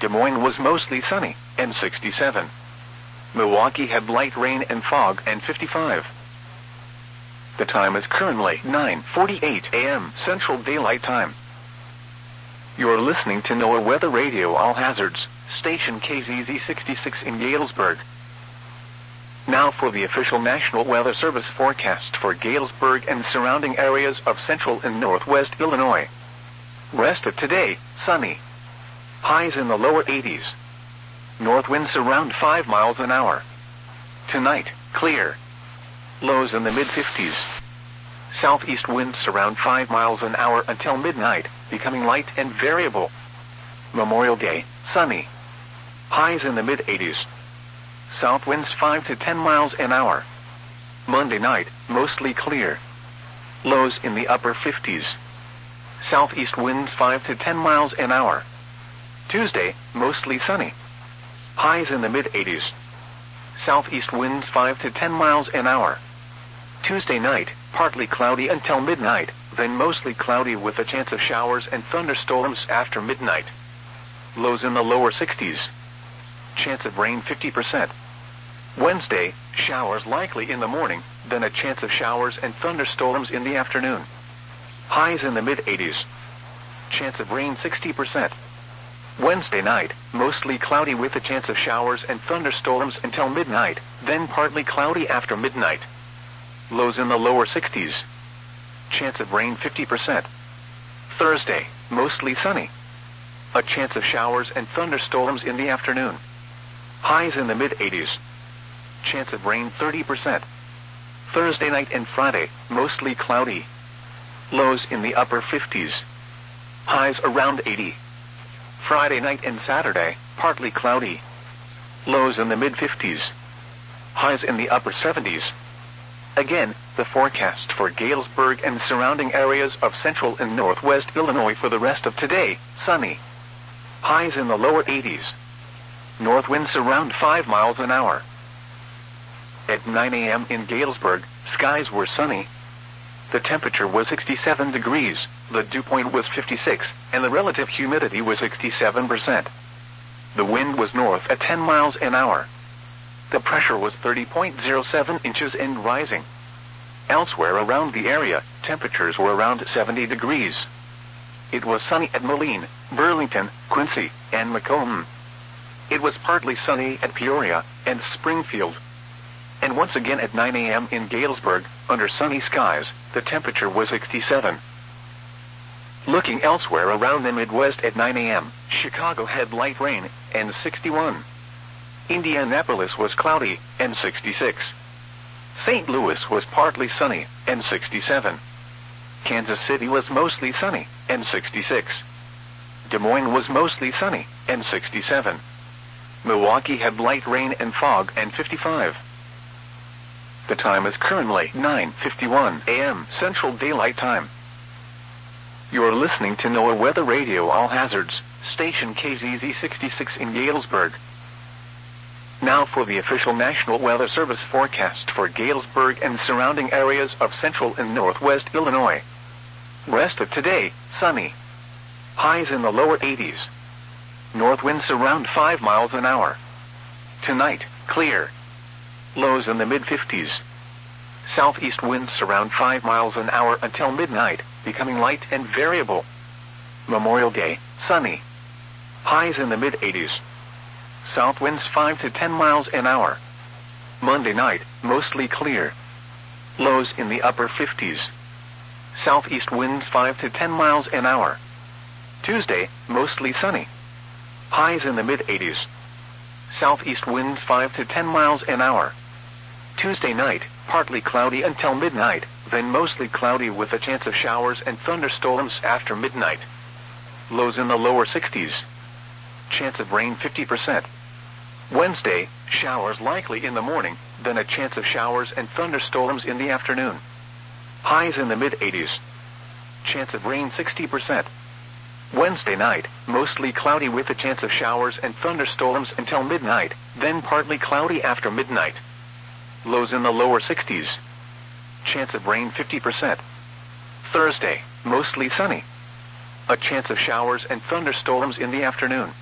Des Moines was mostly sunny, and 67. Milwaukee had light rain and fog, and 55. The time is currently 9:48 a.m. Central Daylight Time. You're listening to NOAA Weather Radio All Hazards, station KZZ 66 in Galesburg. Now for the official National Weather Service forecast for Galesburg and surrounding areas of central and northwest Illinois. Rest of today, sunny. Highs in the lower 80s. North winds around 5 miles an hour. Tonight, clear. Lows in the mid-50s. Southeast winds around 5 miles an hour until midnight, becoming light and variable. Memorial Day, sunny. Highs in the mid-80s. South winds 5 to 10 miles an hour. Monday night, mostly clear. Lows in the upper 50s. Southeast winds 5 to 10 miles an hour. Tuesday, mostly sunny. Highs in the mid-80s. Southeast winds 5 to 10 miles an hour. Tuesday night, partly cloudy until midnight, then mostly cloudy with a chance of showers and thunderstorms after midnight. Lows in the lower 60s. Chance of rain 50%. Wednesday, showers likely in the morning, then a chance of showers and thunderstorms in the afternoon. Highs in the mid-80s. Chance of rain 60%. Wednesday night, mostly cloudy with a chance of showers and thunderstorms until midnight, then partly cloudy after midnight. Lows in the lower 60s. Chance of rain 50%. Thursday, mostly sunny. A chance of showers and thunderstorms in the afternoon. Highs in the mid-80s. Chance of rain 30%. Thursday night and Friday, mostly cloudy. Lows in the upper 50s. Highs around 80. Friday night and Saturday, partly cloudy. Lows in the mid-50s. Highs in the upper 70s. Again, the forecast for Galesburg and surrounding areas of central and northwest Illinois for the rest of today, sunny. Highs in the lower 80s. North winds around 5 miles an hour. At 9 a.m. in Galesburg, skies were sunny. The temperature was 67 degrees, the dew point was 56, and the relative humidity was 67%. The wind was north at 10 miles an hour. The pressure was 30.07 inches and rising. Elsewhere around the area, temperatures were around 70 degrees. It was sunny at Moline, Burlington, Quincy, and Macomb. It was partly sunny at Peoria and Springfield. And once again at 9 a.m. in Galesburg, under sunny skies, the temperature was 67. Looking elsewhere around the Midwest at 9 a.m., Chicago had light rain, and 61. Indianapolis was cloudy, and 66. St. Louis was partly sunny, and 67. Kansas City was mostly sunny, and 66. Des Moines was mostly sunny, and 67. Milwaukee had light rain and fog, and 55. The time is currently 9:51 a.m. Central Daylight Time. You're listening to NOAA Weather Radio All Hazards, station KZZ 66 in Galesburg. Now for the official National Weather Service forecast for Galesburg and surrounding areas of central and northwest Illinois. Rest of today, sunny. Highs in the lower 80s. North winds around 5 miles an hour. Tonight, clear. Lows in the mid-50s. Southeast winds around 5 miles an hour until midnight, becoming light and variable. Memorial Day, sunny. Highs in the mid-80s. South winds 5 to 10 miles an hour. Monday night, mostly clear. Lows in the upper 50s. Southeast winds 5 to 10 miles an hour. Tuesday, mostly sunny. Highs in the mid-80s. Southeast winds 5 to 10 miles an hour. Tuesday night, partly cloudy until midnight, then mostly cloudy with a chance of showers and thunderstorms after midnight. Lows in the lower 60s. Chance of rain 50%. Wednesday, showers likely in the morning, then a chance of showers and thunderstorms in the afternoon. Highs in the mid-80s. Chance of rain 60%. Wednesday night, mostly cloudy with a chance of showers and thunderstorms until midnight, then partly cloudy after midnight. Lows in the lower 60s. Chance of rain 50%. Thursday, mostly sunny. A chance of showers and thunderstorms in the afternoon.